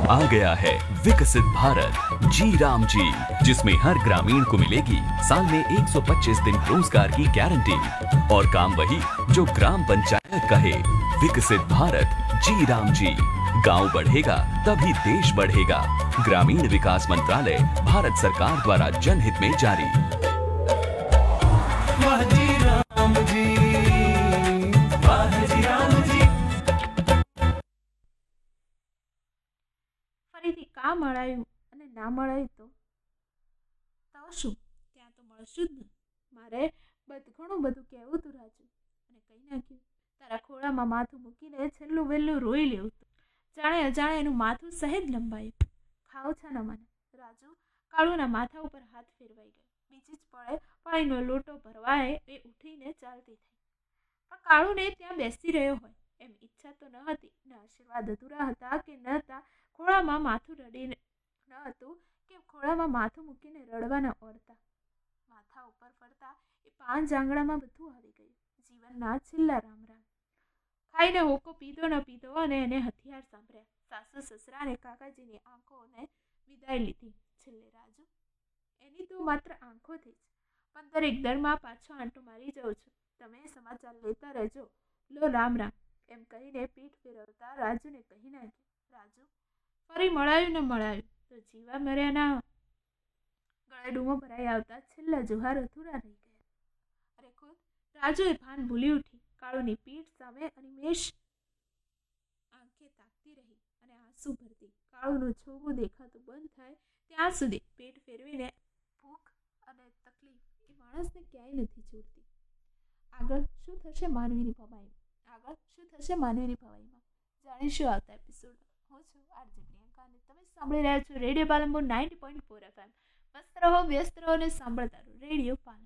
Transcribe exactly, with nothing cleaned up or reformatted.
आ गया है विकसित भारत जी राम जी, जिसमें हर ग्रामीण को मिलेगी साल में एक सौ पच्चीस दिन रोजगार की गारंटी और काम वही जो ग्राम पंचायत कहे। विकसित भारत जी राम जी, गांव बढ़ेगा तभी देश बढ़ेगा। ग्रामीण विकास मंत्रालय, भारत सरकार द्वारा जनहित में जारी। वाह जी राम जी, वाह जी राम जी। ફરીથી કા મળાયું અને ના મળાયું તો તો શું, ત્યાં તો મળશું જ ને. મારે બધ ઘણું બધું કહેવું તું રાજુ, અને કહી નાખ્યું. તારા ખોળામાં માથું મૂકીને છેલ્લું વહેલું રોઈ લેવું તું. જાણે અજાણે એનું માથું સહેજ લંબાયું. ખાઓ છાના માને. રાજુ કાળુના માથા ઉપર હાથ ફેરવાઈ ગયો. બીજી જ પળે પાણીનો લોટો ભરવાએ એ ઉઠીને ચાલતી થઈ. પણ કાળુને ત્યાં બેસી રહ્યો હોય એમ ઈચ્છા તો ન હતી, ને આશીર્વાદ અધૂરા હતા કે ન હતા. ખોળામાં માથું રડીને ન હતું કે ખોળામાં માથું મૂકીને રડવાના ઓરતા. માથા ઉપર ફરતા એ પાંચ આંગણામાં બધું આવી ગયું. જીવનના છેલ્લા રામ રામ. ખાઈને હોકો પીધો ન પીધો અને એને હથિયાર સાંભળ્યા. સાસુ સસરા અને કાકાજીની આંખોને વિદાય લીધી. છેલ્લે રાજુ, એની તો માત્ર આંખોથી જ. પણ દરેક દરમાં પાછો આંટો મારી જાઉં છું. તમે સમાચાર લેતા રહેજો. લો રામ રામ એમ કહીને પીઠ ફેરવતા રાજુને કહી નાખ્યું. રાજુ, ફરી મળાયું ને મળાયું તો જીવા મર્યાના ગળે ડૂમો ભરાઈ આવતા છેલ્લા જુહાર અધૂરા રહી ગયા. અરે ખુદ રાજુએ ભાન ભૂલી ઉઠી. કાળુની પીઠ સામે અનિમેષ આંખે તાકતી રહી અને આંસુ ભરતી. કાળુનું છોગું દેખાતું બંધ થાય ત્યાં સુધી પેટ ફેરવીને ભૂખ અને તકલીફ એ માણસને ક્યાંય નથી છોડતી. આગળ શું થશે માનવીની ભવાઈમાં? આગળ શું થશે માનવીની ભવાઈમાં જાણીશું આવતા એપિસોડમાં. હું છું આરજે પ્રિયંકા અને તમે સાંભળી રહ્યા છો radio Palanpur ninety point four FM. મસ્ત રહો, વ્યસ્ત રહો અને સાંભળતા રહો રેડિયો પાલનપુર.